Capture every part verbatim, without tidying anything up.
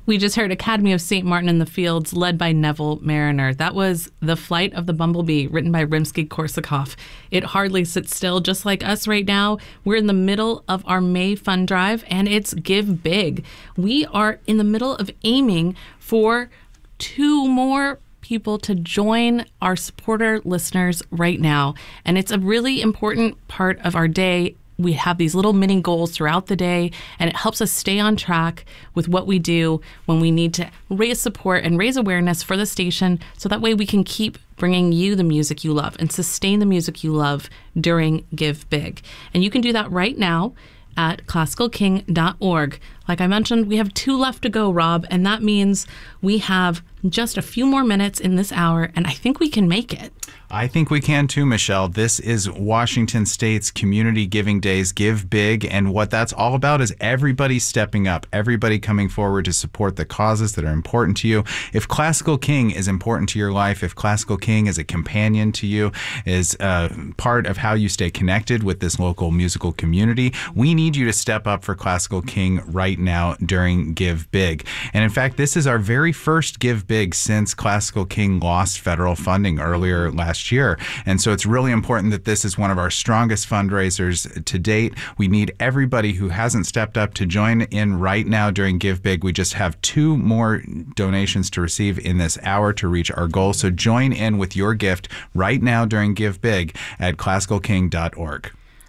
We just heard Academy of Saint Martin in the Fields, led by Neville Mariner. That was The Flight of the Bumblebee, written by Rimsky-Korsakov. It hardly sits still, just like us right now. We're in the middle of our May Fund Drive, and it's Give Big. We are in the middle of aiming for two more people to join our supporter listeners right now. And it's a really important part of our day. We have these little mini goals throughout the day, and it helps us stay on track with what we do when we need to raise support and raise awareness for the station, so that way we can keep bringing you the music you love and sustain the music you love during Give Big. And you can do that right now at classical king dot org. Like I mentioned, we have two left to go, Rob, and that means we have just a few more minutes in this hour, and I think we can make it. I think we can too, Michelle. This is Washington State's Community Giving Days, Give Big, and what that's all about is everybody stepping up, everybody coming forward to support the causes that are important to you. If Classical King is important to your life, if Classical King is a companion to you, is uh, part of how you stay connected with this local musical community, we need you to step up for Classical King right now during Give Big. And in fact, this is our very first Give Big since Classical King lost federal funding earlier last year. And so it's really important that this is one of our strongest fundraisers to date. We need everybody who hasn't stepped up to join in right now during Give Big. We just have two more donations to receive in this hour to reach our goal. So join in with your gift right now during Give Big at classical king dot org.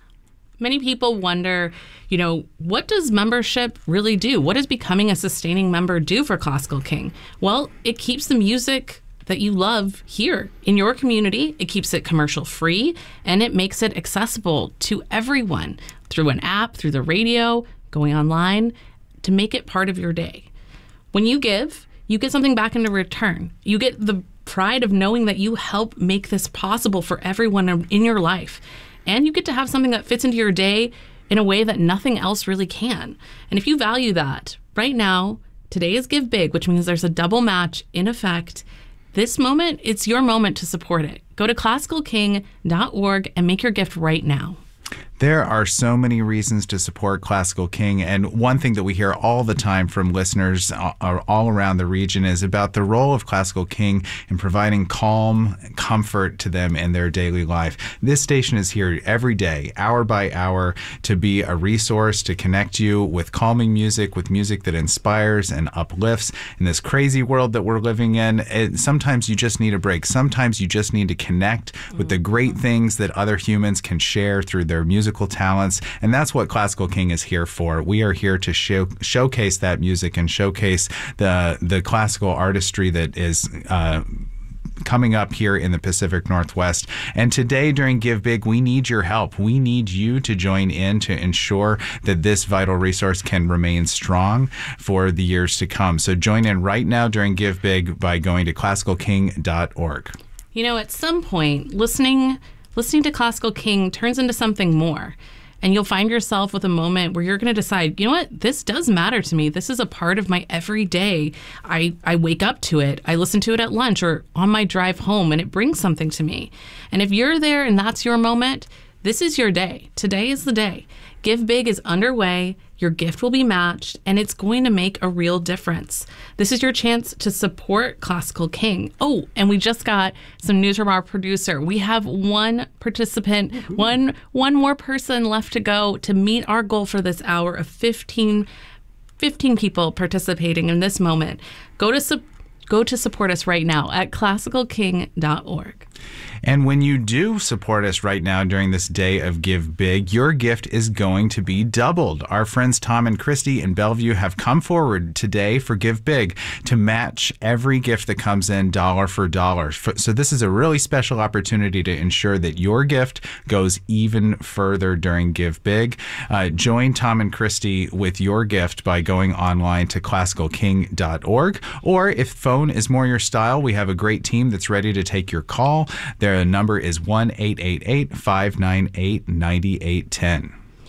Many people wonder, you know, what does membership really do? What does becoming a sustaining member do for Classical King? Well, it keeps the music that you love here in your community. It keeps it commercial free, and it makes it accessible to everyone through an app, through the radio, going online, to make it part of your day. When you give, you get something back in return. You get the pride of knowing that you help make this possible for everyone in your life. And you get to have something that fits into your day in a way that nothing else really can. And if you value that, right now, today is Give Big, which means there's a double match in effect. This moment, it's your moment to support it. Go to classical king dot org and make your gift right now. There are so many reasons to support Classical King, and one thing that we hear all the time from listeners all around the region is about the role of Classical King in providing calm and comfort to them in their daily life. This station is here every day, hour by hour, to be a resource to connect you with calming music, with music that inspires and uplifts. In this crazy world that we're living in, it, sometimes you just need a break. Sometimes you just need to connect with the great things that other humans can share through their musical talents, and that's what Classical King is here for. We are here to show, showcase that music and showcase the the classical artistry that is uh, coming up here in the Pacific Northwest. And today during Give Big, we need your help. We need you to join in to ensure that this vital resource can remain strong for the years to come. So join in right now during Give Big by going to classical king dot org. You know, at some point, listening Listening to Classical King turns into something more, and you'll find yourself with a moment where you're going to decide, you know what, this does matter to me. This is a part of my everyday. I, I wake up to it. I listen to it at lunch or on my drive home, and it brings something to me. And if you're there and that's your moment, this is your day. Today is the day. Give Big is underway. Your gift will be matched, and it's going to make a real difference. This is your chance to support Classical King. Oh, and we just got some news from our producer. We have one participant, mm-hmm. one one more person left to go to meet our goal for this hour of fifteen, fifteen people participating in this moment. Go to su- go to support us right now at classical king dot org. And when you do support us right now during this day of Give Big, your gift is going to be doubled. Our friends Tom and Christy in Bellevue have come forward today for Give Big to match every gift that comes in dollar for dollar. So this is a really special opportunity to ensure that your gift goes even further during Give Big. Uh, join Tom and Christy with your gift by going online to classical king dot org. Or if phone is more your style, we have a great team that's ready to take your call. Their number is one eight eight eight, five nine eight, nine eight one zero.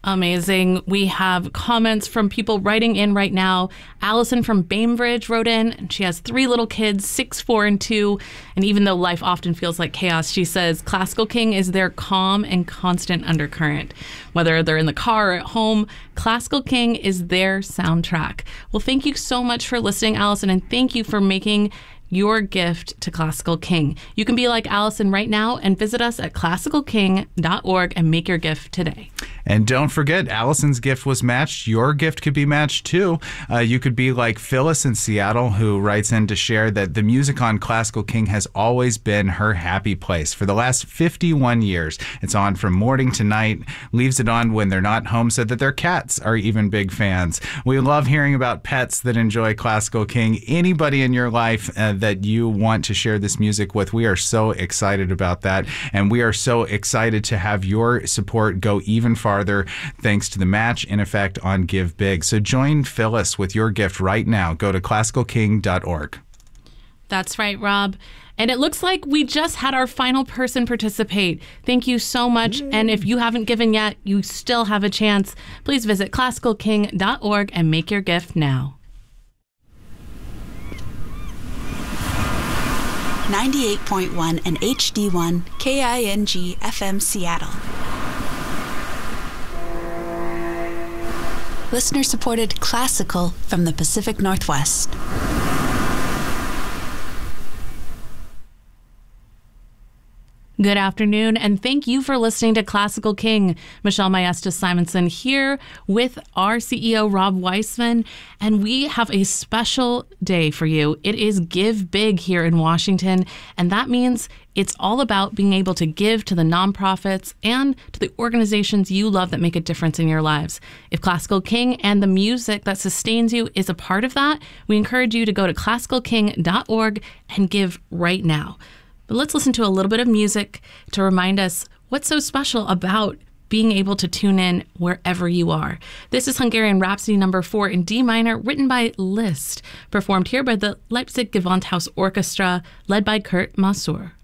Amazing. We have comments from people writing in right now. Allison from Bainbridge wrote in, and she has three little kids, six, four, and two. And even though life often feels like chaos, she says Classical King is their calm and constant undercurrent. Whether they're in the car or at home, Classical King is their soundtrack. Well, thank you so much for listening, Allison, and thank you for making your gift to Classical King. You can be like Allison right now and visit us at classical king dot org and make your gift today. And don't forget, Allison's gift was matched. Your gift could be matched too. Uh, you could be like Phyllis in Seattle, who writes in to share that the music on Classical King has always been her happy place. For the last fifty-one years, it's on from morning to night, leaves it on when they're not home so that their cats are even big fans. We love hearing about pets that enjoy Classical King. Anybody in your life uh, that you want to share this music with, we are so excited about that. And we are so excited to have your support go even farther. Farther, thanks to the match in effect on Give Big. So join Phyllis with your gift right now. Go to classical king dot org. That's right, Rob. And it looks like we just had our final person participate. Thank you so much. Yay. And if you haven't given yet, you still have a chance. Please visit classical king dot org and make your gift now. ninety-eight point one and H D one K I N G F M Seattle. Listener-supported classical from the Pacific Northwest. Good afternoon, and thank you for listening to Classical King. Michelle Maestas Simonson here with our C E O, Rob Weissman, and we have a special day for you. It is Give Big here in Washington, and that means it's all about being able to give to the nonprofits and to the organizations you love that make a difference in your lives. If Classical King and the music that sustains you is a part of that, we encourage you to go to classical king dot org and give right now. But let's listen to a little bit of music to remind us what's so special about being able to tune in wherever you are. This is Hungarian Rhapsody number four in D minor, written by Liszt, performed here by the Leipzig Gewandhaus Orchestra, led by Kurt Masur.